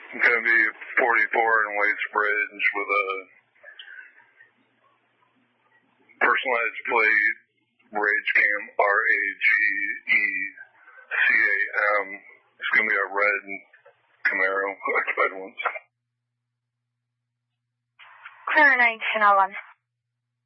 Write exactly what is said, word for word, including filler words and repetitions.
It's going to be forty-four in Waste Bridge with a personalized plate, Rage Cam, R A G E C A M. It's going to be a red Camaro, occupied once. Clear nineteen oh one.